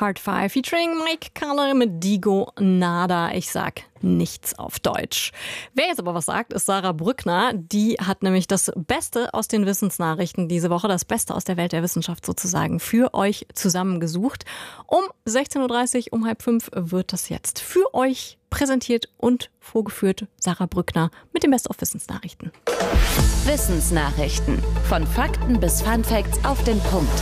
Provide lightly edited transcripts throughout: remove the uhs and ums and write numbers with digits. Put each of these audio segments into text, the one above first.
Hard Five featuring Mike Kalle mit Digo Nada. Ich sag nichts auf Deutsch. Wer jetzt aber was sagt, ist Sarah Brückner. Die hat nämlich das Beste aus den Wissensnachrichten diese Woche, das Beste aus der Welt der Wissenschaft sozusagen, für euch zusammengesucht. Um 16.30 Uhr, um 16:30 wird das jetzt für euch präsentiert und vorgeführt. Sarah Brückner mit den Best-of-Wissensnachrichten. Wissensnachrichten. Von Fakten bis Funfacts auf den Punkt.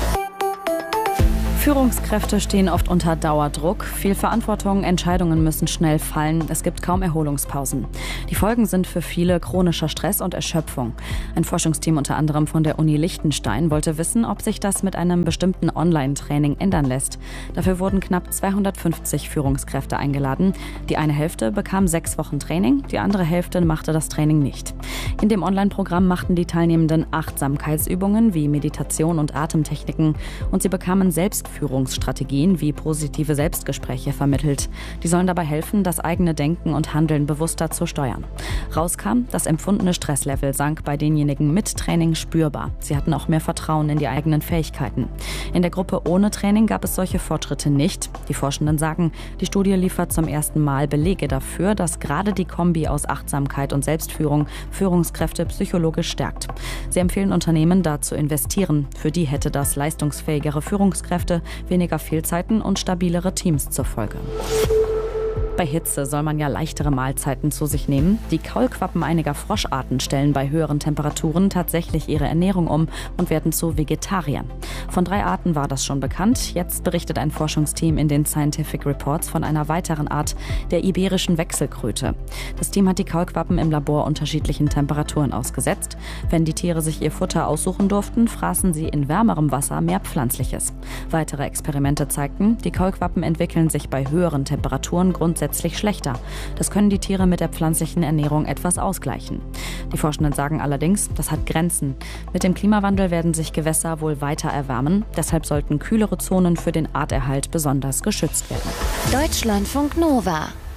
Führungskräfte stehen oft unter Dauerdruck. Viel Verantwortung, Entscheidungen müssen schnell fallen. Es gibt kaum Erholungspausen. Die Folgen sind für viele chronischer Stress und Erschöpfung. Ein Forschungsteam unter anderem von der Uni Liechtenstein wollte wissen, ob sich das mit einem bestimmten Online-Training ändern lässt. Dafür wurden knapp 250 Führungskräfte eingeladen. Die eine Hälfte bekam 6 Wochen Training, die andere Hälfte machte das Training nicht. In dem Online-Programm machten die Teilnehmenden Achtsamkeitsübungen wie Meditation und Atemtechniken und sie bekamen Selbstführungsstrategien wie positive Selbstgespräche vermittelt. Die sollen dabei helfen, das eigene Denken und Handeln bewusster zu steuern. Rauskam, das empfundene Stresslevel sank bei denjenigen mit Training spürbar. Sie hatten auch mehr Vertrauen in die eigenen Fähigkeiten. In der Gruppe ohne Training gab es solche Fortschritte nicht. Die Forschenden sagen, die Studie liefert zum ersten Mal Belege dafür, dass gerade die Kombi aus Achtsamkeit und Selbstführung Führungskräfte psychologisch stärkt. Sie empfehlen Unternehmen, da zu investieren. Für die hätte das leistungsfähigere Führungskräfte, weniger Fehlzeiten und stabilere Teams zur Folge. Bei Hitze soll man ja leichtere Mahlzeiten zu sich nehmen. Die Kaulquappen einiger Froscharten stellen bei höheren Temperaturen tatsächlich ihre Ernährung um und werden zu Vegetariern. Von 3 Arten war das schon bekannt. Jetzt berichtet ein Forschungsteam in den Scientific Reports von einer weiteren Art, der iberischen Wechselkröte. Das Team hat die Kaulquappen im Labor unterschiedlichen Temperaturen ausgesetzt. Wenn die Tiere sich ihr Futter aussuchen durften, fraßen sie in wärmerem Wasser mehr Pflanzliches. Weitere Experimente zeigten, die Kaulquappen entwickeln sich bei höheren Temperaturen grundsätzlich schlechter. Das können die Tiere mit der pflanzlichen Ernährung etwas ausgleichen. Die Forschenden sagen allerdings, das hat Grenzen. Mit dem Klimawandel werden sich Gewässer wohl weiter erwärmen. Deshalb sollten kühlere Zonen für den Arterhalt besonders geschützt werden. Deutschlandfunk Nova